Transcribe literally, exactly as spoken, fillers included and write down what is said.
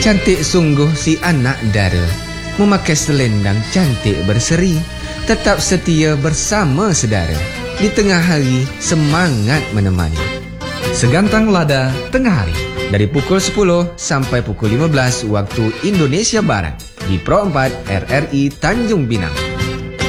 Cantik sungguh si anak dara, memakai selendang cantik berseri, tetap setia bersama sedara, di tengah hari semangat menemani. Segantang Lada Tengah Hari, Dari pukul sepuluh sampai pukul lima belas waktu Indonesia Barat di Pro empat R R I Tanjung Pinang.